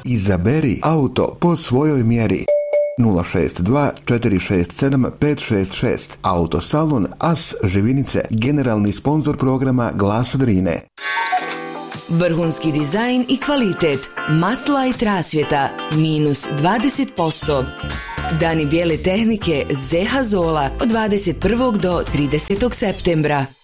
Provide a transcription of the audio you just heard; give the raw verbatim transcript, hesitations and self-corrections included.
Izaberi auto po svojoj mjeri. nula šest dva četiri šest sedam pet šest šest. Autosalon As Živinice, generalni sponzor programa Glas Drine. Vrhunski dizajn i kvalitet. Maslajt rasvjeta minus dvadeset posto. Dani bijele tehnike Zeha Zola od dvadeset prvog do tridesetog septembra.